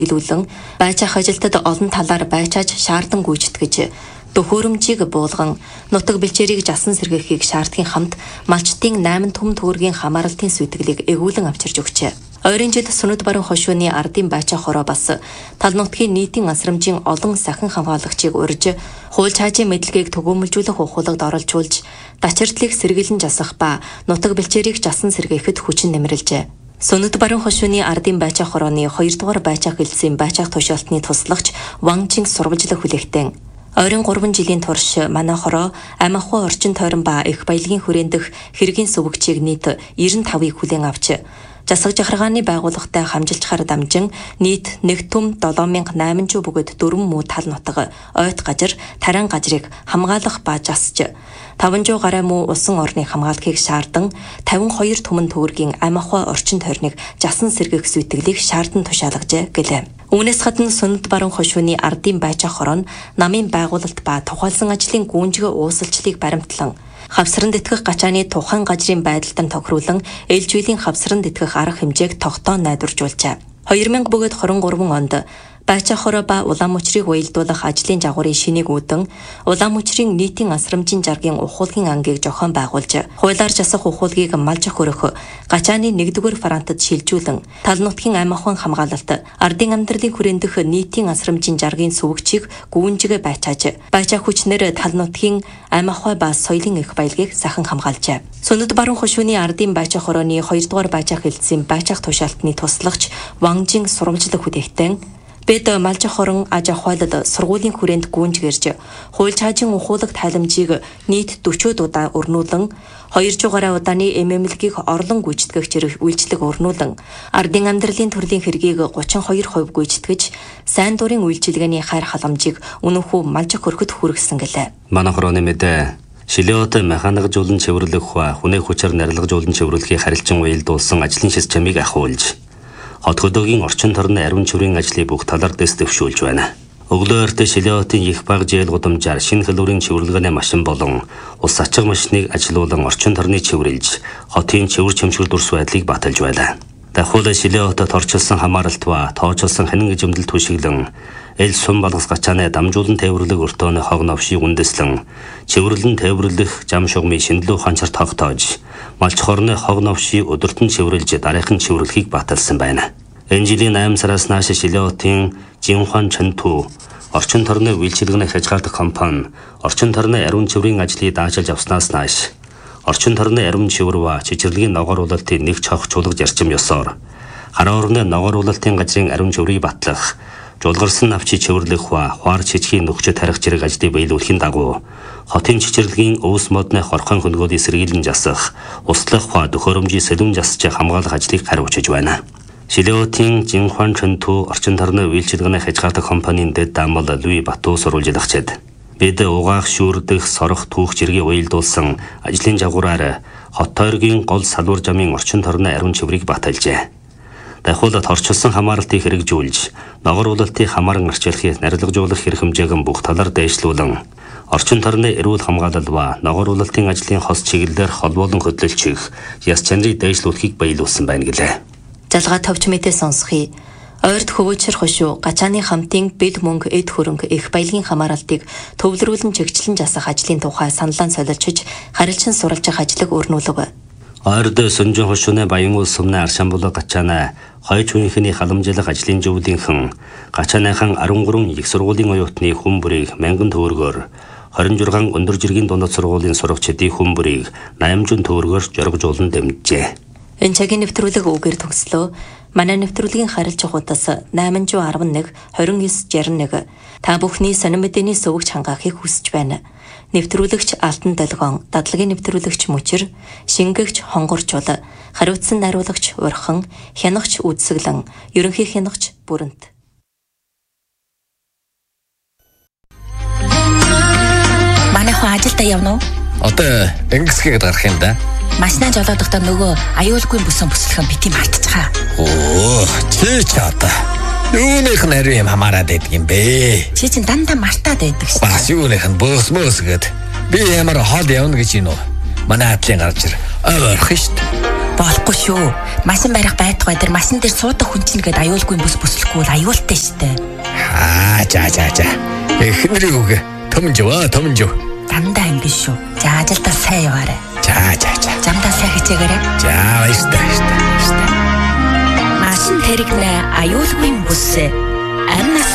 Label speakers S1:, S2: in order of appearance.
S1: илүүлэн байцаах ажилтад олон талаар байцааж шаардсан гүйцэтгэж төхөөрөмжийг буулган нутаг бэлчээрийг жасан сэргээхийг шаардхийн хамт малчтын 8 түмэн төгрөгийн хамааралтын сүйтгэлийг эгүүлэн авчирч өгчээ. Ойрын жид Сүнэд баруун хошууны ардын байцаах хороо бас тал нутгийн нийтийн асрамжийн олон сахин хамгаалагчийг урьж хууль цаажийн мэдлэгийг төгөөмөлжүүлэх ухуулагд оролцуулж дачиртлыг сэргэлэн жасах ба нутаг бэлчээрийг жасан сэргээхэд хүчин нэмэрлэжээ. Сүнэд баруун хошууны ардын байцаах хорооны 2 дугаар байцаах хэлтсийн байцаах тушаалтны туслагч Ванжин сурвалжлах хүлээгтэн ойрын 3 жилийн турш манай хороо Амахуй орчин тойрон ба их баялагын хүрээндх хэргийн сүвгчийг нийт 95-ыг хүлээн авч засаг жахаргааны байгууллагатай хамжилчаар дамжин нийт 1 түм 7800 бөгөөд 4 муу тал нутаг ойт гажир таран гажрыг хамгаалах ба жасж 500 гаруй муу усан орны хамгаалахыг шаардсан 52 түмэн төгрөгийн Амахуй орчин тойрныг жасан сэргээх сүйтгэлийг шаардсан тушаалагжээ гэлээ. Үүнээс гадна Сүнэд баруун хошууны ардын байцаах хороо намын байгуулалт ба тухайлсан ажлын гүнжиг уусалчлыг баримтлан хавсран дэтгэх гачааны тухайн гажрын байдалтан тохируулан ээлжийлэн хавсран дэтгэх арга хэмжээг тогтоон найдваржуулжээ. 2000 бөгөөд 23 онд байцаах хороо ба улаан мөчрийг уялдуулах ажлын жагуурын шинийг үүдэн улаан мөчрийн нийтийн асрамжийн жаргын ухуулгын ангийг зохион байгуулж хуулиар жасах ухуулгийг малж хөрөх гачааны 1-р фронтод шилжүүлэн тал нутгийн Амахуйн хамгаалалт ардын амьдралын хүрэндэх нийтийн асрамжийн жаргын сүвгчийг гүүнжигэ байцааж байцаах хүчнэр тал нутгийн Амахуй ба соёлын их баялагийг сахин хамгаалжээ. Сүнэд баруун хошууны ардын байцаах хорооны 2 дугаар байцаах хэлтсийн байцаах тушаалтны туслагч Ванжин сурвалжлах хүлээгтэн Бэд малж хорон аж ахуйлад сургуулийн хүрээнд гүнжгэрж хууль цаажийн ухуулагт тайламжийг нийт 40 удаа өрнүүлэн 200 гаруй удааны эмэмлэгийг орлон гүйцэтгэгч үйлчлэг өрнүүлэн ардын амьдралын төрлийн хэргийг 32% гүйцэтгэж сайн дурын үйлчилгээний хайр халамжийг үнэнхүү малж хөрөхөд хүргэсэн гэлээ.
S2: Манай хорооны мэдээ Шилиот механикжуулан цэвэрлэх ба хүнээ хүчээр нарилгажуулан цэвэрлэхийг харилцан уялдуулсан ажлын шис чамыг ахиулж хот хөдөөгийн орчин тойрны ариун чүрийн ажлыг бүх талаар дэс дэвшүүлж байна. Өглөө эртээ Шилиотын их баг жээл гудамжаар шинэ хэлбэрийн цэвэрлэгээний машин болон ус ачиг машиныг ажилуулан орчин тойрныг цэвэрлж хотын цэвэр чимшгэл дүрс байдлыг баталж байлаа. Дахиад Шилиотод орчилсан хамааралт ба тоочилсан ханин гжимдэл түшиглэн эл сум балгас гачааны дамжуулан тээвэрлэг өртөөний хог новшийг үндэслэн цэвэрлэн тээвэрлэх зам шугмын шинэлүү ханчар тогтоож малч хорны хог новшийг өдөртөн цэвэрлж дараахан цэвэрлэхийг баталсан байна. Энэ жилийн 8 сараас нааш Шилиотын Жинхуан Чэнтүү орчин тойрны үйлчилгээний хязгаарлах компани орчин тойрны ариун цэврийн ажлыг даачилж авснаас нааш орчин тойрны ариун цэвэр ба чичирлэгийн ногооруулалтын нэг цогц чуулга зарчим ёсоор хараа орны ногооруулалтын газрын ариун цэврийг батлах жуулгарсан навчийг цэвэрлэх ба хуар чичгийн нөхцөд тарих зэрэг ажлыг биелүүлэхийн дагуу хотын чичирлэгийн өвс модны хорхон хөнгөлийг сэргийлэн жасах, услах ба төхөөрөмжийг сэлүүн жасж хамгаалах ажлыг хариуцж байна. Шилиотын Жинхуан Чэнтүү орчин тойрны үйлчилгээний хязгаарлах компанийн дэд даамал Луи Бату сурвалжлагчид бид угаах шүүрдэх сорох түүх зэргийг уялдуулсан ажлын жагуураар хот тойргийн гол салуур жамын орчин тойрны ариун цэврийг баталжээ. Дахиад орчилсан хамааралтыг хэрэгжүүлж, ногооруулалтыг хамааран арчилахыг нарилгажуулах хэрэг хэмжээг бүх талаар дэвшлүүлэн орчин тойрны эрүүл хамгаалал ба ногооруулалтын ажлын хос чиглэлээр холбоолон хөдөлгөж яс чанарыг дэвшлүүлэхийг баялуулсан байна гэлээ.
S1: Залгаа товч мэдээ сонсхий. Ойрд хөвөөчр хошуу гачааны хамтын бэлг мөнгө эд хөрөнгө их баялагын хамааралтыг төвлөрүүлэн чигчлэн жасах ажлын тухай саналаа солилцож харилцан суралцах ажлыг өрнүүлв.
S2: Ойрд Сүнжин хошууны баян улс сумны аршамбулаг гачаана хойч үеийнхний халамжлах ажлын зөвлөнхөн гачааныхан 13 их сургуулийн оюутны хүн бүрийг 1000 төгрөгөөр 26 өндөр жиргийн дундад сургуулийн сурагчдын хүн бүрийг 800 төгрөгөөр жоргожуулан дэмжжээ.
S1: Энэ цагийн нэвтрүүлэг үгээр төгслөө. Манай нэвтрүүлгийн харилцах хуудас 811 2961. Та бүхний сонин мэдээний сувгч хангаахыг хүсэж байна. Нэвтрүүлэгч Алтан Долгион, дадлагын нэвтрүүлэгч Мөчр, шингэгч Хонгорчул, хариуцсан найруулагч Урхан, хянагч Үдсэглэн, ерөнхий хянагч Бүрэнт.
S3: Манай хүн ажилдаа явна уу?
S4: Одоо ингэсгээд гарах юм да.
S3: Машинаа жолоодохдоо нөгөө аюулгүй бүсэн бүслэхэн бити мартчихаа.
S4: Оо, чи одоо юунийх нь ариун юм хамаарад байдаг юм бэ?
S3: Чи чинь дандаа мартаад байдаг шүү.
S4: Бас юуных нь бөөс гээд би ямар хол явна гэж юм уу? Манай хатлын гарч ир. Ойрох шүү дээ.
S3: Болохгүй шүү. Машин барих байтугай дээр машин дээр суудаг хүн чинь гээд аюулгүй бус бүслэхгүй бол аюултай штэ.
S4: За. Эхнэрийг үг. Томжоо.
S3: Дандаа ингэ шүү. За ажилдаа сайн яваарай.
S4: За.
S3: Замдаа сайн хичээгээрэй.
S4: За баярлалаа.
S3: Машин тэрэгнэ аюулгүй бүс. Амнаас